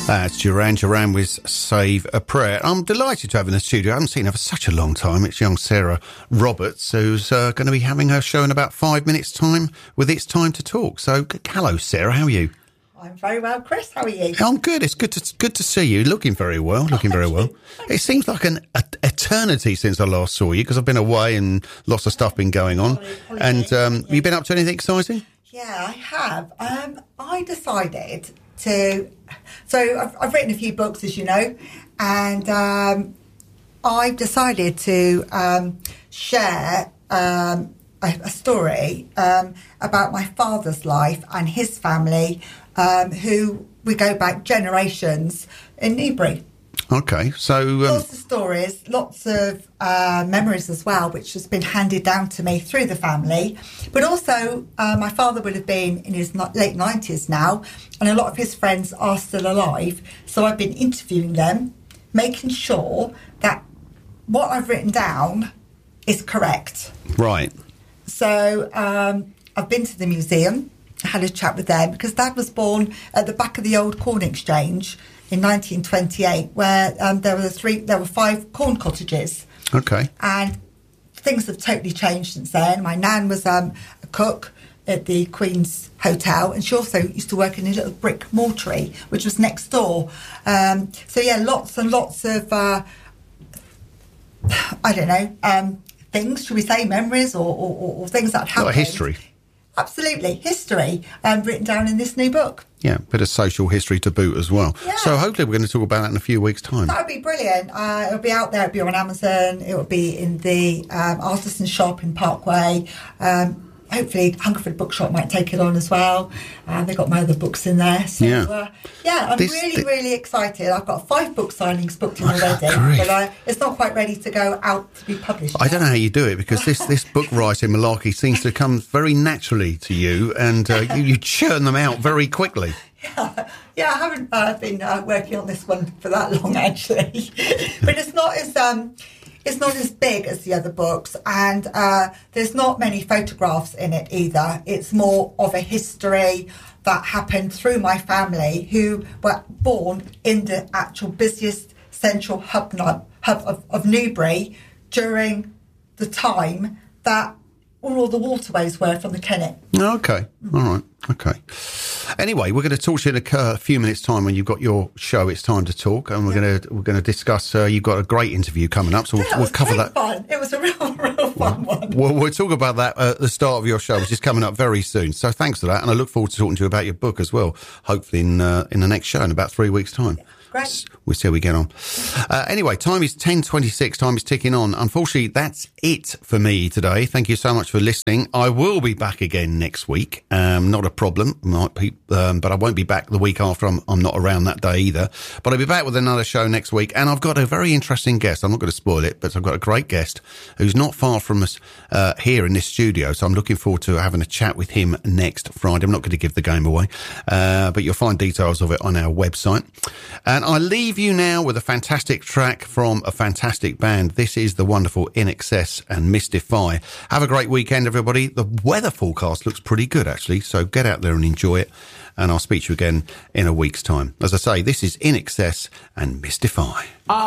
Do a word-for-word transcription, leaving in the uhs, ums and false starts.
That's Duran Duran with Save a Prayer. I'm delighted to have in the studio. I haven't seen her for such a long time. It's young Sarah Roberts, who's uh, going to be having her show in about five minutes' time with It's Time to Talk. So, hello, Sarah. How are you? I'm very well, Chris. How are you? I'm good. It's good to good to see you. Looking very well. Looking very well. It seems like an a, eternity since I last saw you because I've been away and lots of stuff been going on. And um, have you been up to anything exciting? Yeah, I have. Um, I decided to. So I've, I've written a few books, as you know, and um, I've decided to um, share um, a, a story um, about my father's life and his family, um, who we go back generations in Newbury. Okay, so... Um, lots of stories, lots of uh, memories as well, which has been handed down to me through the family. But also, uh, my father would have been in his late nineties now, and a lot of his friends are still alive. So I've been interviewing them, making sure that what I've written down is correct. Right. So um, I've been to the museum, had a chat with them, because Dad was born at the back of the old Corn Exchange in nineteen twenty-eight, where um, there were three, there were five corn cottages. Okay. And things have totally changed since then. My nan was um, a cook at the Queen's Hotel, and she also used to work in a little brick mortuary, which was next door. Um, so yeah, lots and lots of, uh, I don't know, um, things, should we say, memories or, or, or things that happened. Like history. Absolutely, history um, written down in this new book. Yeah, bit of social history to boot as well. Yeah. So hopefully we're going to talk about that in a few weeks' time. That would be brilliant. Uh, it'll be out there. It'll be on Amazon. It will be in the um, Artisan Shop in Parkway. Um, hopefully Hungerford Bookshop might take it on as well. Uh, they've got my other books in there. So, yeah, uh, yeah I'm this, really, th- really excited. I've got five book signings booked in oh, already, grief. but uh, it's not quite ready to go out to be published I yet. don't know how you do it, because this, this book writing malarkey seems to come very naturally to you, and uh, you, you churn them out very quickly. Yeah, yeah, I haven't uh, been uh, working on this one for that long, actually. But it's not as um, it's not as big as the other books, and uh, there's not many photographs in it either. It's more of a history that happened through my family, who were born in the actual busiest central hub, hub of, of Newbury during the time that all the waterways were from the Kennet. Okay, all right, okay. Anyway, we're going to talk to you in a, a few minutes' time when you've got your show. It's Time to Talk, and we're yeah. going to we're going to discuss. Uh, you've got a great interview coming up, so we'll, yeah, we'll cover that. Fun. It was a real, real fun we'll, one. We'll, we'll talk about that at the start of your show, which is coming up very soon. So thanks for that, and I look forward to talking to you about your book as well. Hopefully, in uh, in the next show in about three weeks' time. Yeah. Great. We'll see how we get on. Uh, anyway, time is ten twenty-six. Time is ticking on. Unfortunately, that's it for me today. Thank you so much for listening. I will be back again next week. Um, not a problem. Might be, um, but I won't be back the week after. I'm, I'm not around that day either. But I'll be back with another show next week. And I've got a very interesting guest. I'm not going to spoil it, but I've got a great guest who's not far from us uh, here in this studio. So I'm looking forward to having a chat with him next Friday. I'm not going to give the game away, uh, but you'll find details of it on our website. And I leave you now with a fantastic track from a fantastic band. This is the wonderful In Excess and Mystify. Have a great weekend, everybody. The weather forecast looks pretty good, actually, so get out there and enjoy it. And I'll speak to you again in a week's time. As I say, this is In Excess and Mystify.